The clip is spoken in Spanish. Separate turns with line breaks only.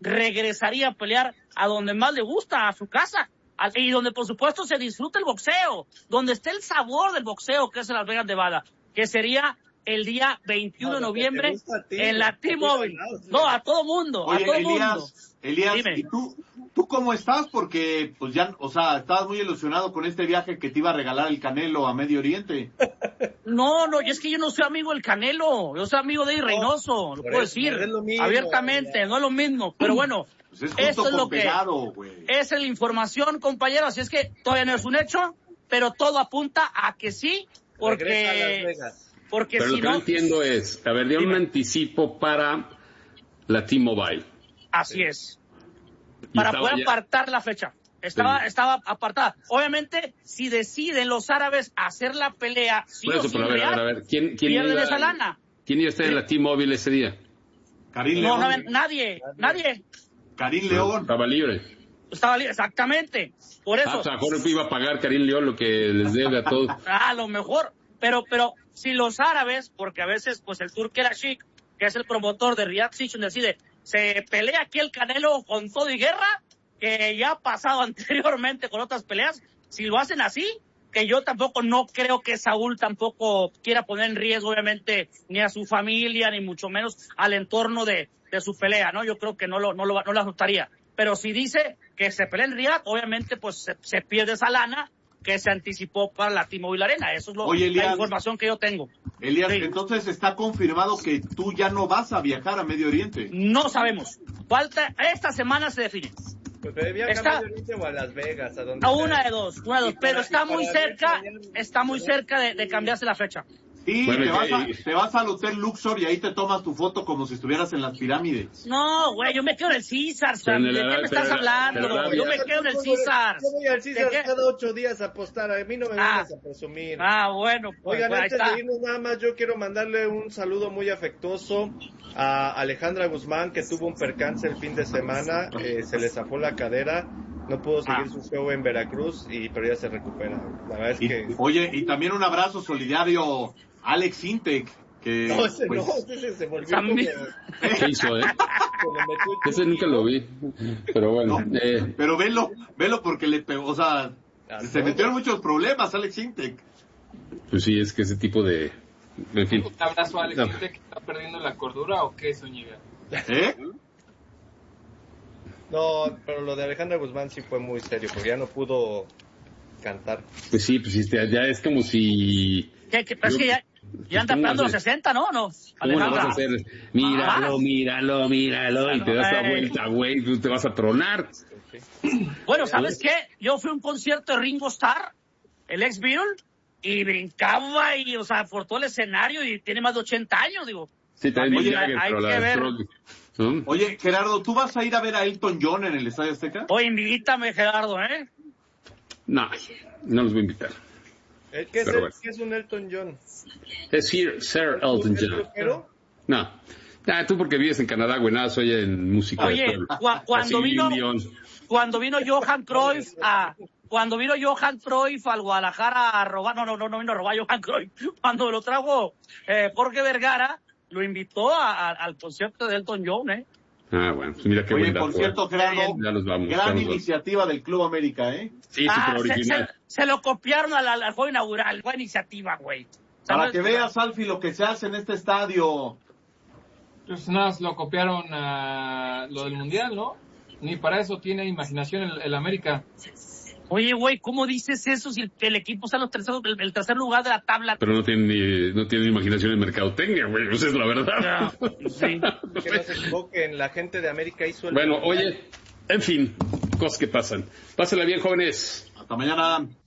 regresaría a pelear a donde más le gusta, a su casa, y donde por supuesto se disfruta el boxeo, donde esté el sabor del boxeo, que es en Las Vegas, Nevada, que sería el día 21 de noviembre en la T-Mobile. No, a todo mundo,
Oye,
a todo mundo.
Elías,
Dime.
¿y tú cómo estás? Porque, pues ya, o sea, estabas muy ilusionado con este viaje que te iba a regalar el Canelo a Medio Oriente.
No, y es que yo no soy amigo del Canelo, yo soy amigo de Reynoso, lo puedo decir
no es lo mismo,
abiertamente,
ya.
no es lo mismo, pero bueno,
Pues es
esto es lo que
güey.
es la información, compañero, así es que todavía no es un hecho, pero todo apunta a que sí,
Regresa a Las Vegas.
porque
pero
si
lo que
no
no entiendo es, a ver, dio un anticipo para la T-Mobile.
así es, para poder apartar la fecha. Estaba apartada. Obviamente, si deciden los árabes hacer la pelea, sí
Por eso,
o sí,
pero a ver, ¿quién
pierden esa lana.
¿Quién iba a estar en la T-Mobile ese día?
Karim
No,
León.
nadie.
Karim León.
Estaba libre.
Exactamente. Por eso.
O sea, mejor iba a pagar Karim León lo que les debe a todos.
A lo mejor. Pero si los árabes, porque a veces, pues el Turki Al-Sheikh, que es el promotor de Riyadh Season, decide, se pelea aquí el Canelo con todo y guerra, que ya ha pasado anteriormente con otras peleas, si lo hacen así, que yo tampoco no creo que Saúl tampoco quiera poner en riesgo, obviamente, ni a su familia, ni mucho menos al entorno de su pelea, ¿no? Yo creo que no lo aceptaría. Pero si dice que se pelea en Riyadh, obviamente, pues se pierde esa lana que se anticipó para la T-Mobile Arena. Eso es la información que yo tengo.
Elías,
Sí.
entonces está confirmado que tú ya no vas a viajar a Medio Oriente.
No sabemos. Esta semana se define.
Pues viaja a Medio Oriente o a Las Vegas, a donde
A
sea.
una de dos, pero está muy cerca de cambiarse la fecha.
Sí,
Bueno,
te vas al Hotel Luxor y ahí te tomas tu foto como si estuvieras en las pirámides.
No, güey, yo me quedo en el César, Sam. ¿De qué me estás hablando? Yo me quedo en el César.
Yo voy al César cada 8 días a apostar, a mí no me vengas a presumir.
Bueno, pues
Oigan,
ahí
antes
está.
de irnos nada más, yo quiero mandarle un saludo muy afectuoso a Alejandra Guzmán, que tuvo un percance el fin de semana, se le zafó la cadera, no pudo seguir su show en Veracruz, pero ya se recupera. La verdad es que...
Oye, y también un abrazo solidario a Alex Intec, que...
No, ese
pues,
no, ese se volvió
También.
¿Qué hizo,
como... se le metió
Ese nunca lo vi. Pero bueno.
no, pero velo porque le pegó, o sea, se metieron muchos problemas Alex Intec.
Pues sí, es que ese tipo de... En fin.
¿Un abrazo a Alex Intec que está perdiendo la cordura o qué, Zúñiga?
No, pero lo de Alejandra Guzmán sí fue muy serio, porque ya no pudo cantar.
Pues sí, ya es como si...
Es que ya anda pegando los 60, ¿no?
¿Cómo le vas a hacer? Míralo, y te das la vuelta, güey, tú te vas a tronar.
Bueno, ¿sabes qué? Yo fui a un concierto de Ringo Starr, el ex Beatle, y brincaba o sea, por todo el escenario y tiene más de 80 años, digo.
Sí, también
hay que ver.
¿no?
Oye, Gerardo, ¿tú vas a ir a ver a Elton John en el Estadio Azteca?
Oye, invítame, Gerardo, ¿eh?
No los voy a invitar.
¿Qué es un Elton John?
Es Sir Elton John.
¿Pero?
No. Tú porque vives en Canadá, güey, nada, soy en música.
Oye, cuando vino Johan Cruyff al Guadalajara a robar, no vino a robar Johan Cruyff, cuando lo trajo Jorge Vergara, lo invitó al concierto de Elton John, ¿eh?
Bueno, pues mira qué
Oye,
buen dato,
por cierto, Gerardo,
ya nos vamos,
gran iniciativa del Club América, ¿eh?
Sí, súper original.
Se lo copiaron al juego inaugural, buena iniciativa, güey.
Para que veas, Alfie, lo que se hace en este estadio.
Pues nada, lo copiaron a lo del Mundial, ¿no? Ni para eso tiene imaginación el América.
Oye, güey, ¿cómo dices eso si el equipo está en el tercer lugar de la tabla?
Pero no tiene imaginación en mercadotecnia, güey, esa es la verdad.
Sí.
Que no se equivoquen, la gente de América hizo el...
Bueno, oye, en fin, cosas que pasan. Pásenla bien, jóvenes.
Hasta mañana.